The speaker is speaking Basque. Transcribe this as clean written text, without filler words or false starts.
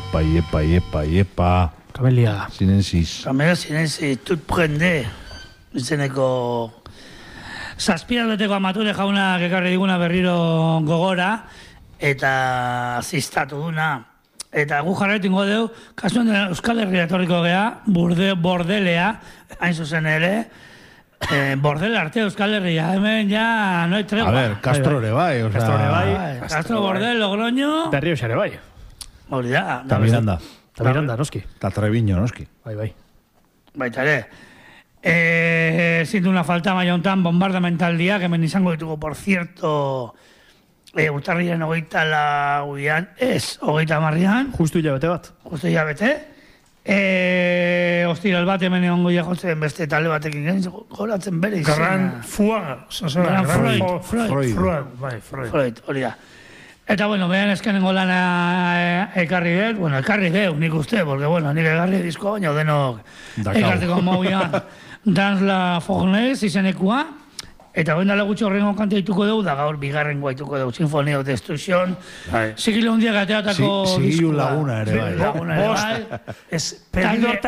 Iepa. Camelia. Sinensis. Camelia sinensis, tut prende. Izeneko... Zazpira beteko amature jaunak ekarri diguna berriro gogora, eta ziztatu duna. Eta gu jarretingo deu, kasuen Euskal Herria etorriko gea, bordelea, hain zuzen ere, bordel arte Euskal Herria, hemen ja no hay tregua. A ver, Castro ere bai, o sea... Castro ere bai. Castro, Bordel, Logroño... Berrio xare bai. Hori da. Ta Miranda. Ta Miranda, noski. Ta Treviño, noski. Bai. Baita ere. Zintu una falta maiontan bombardamentaldiak, hemen izango ditugu, por cierto, urtarriaren 24an, ez, 30an. Justu hilabete bat. Justu hilabete. Ostiral bat hemen egongo jajotzen beste talde batekin goratzen bere izena. Garran Fuaga. Freud, hori da. Eta, bueno, behan eskenengo lana ekarri dut, nik uste, porque, bueno, nik ekarri disko, baina denok ekarteko mauian Dans la Fournaise izenekua, eta behin dala gutxo horrengo kanta dituko dugu, da gaur bigarren guaituko dugu, Sinfonia of Destruction, Sigilu hundiak ateatako Sigilu Laguna ere bai. Bost, ez pedido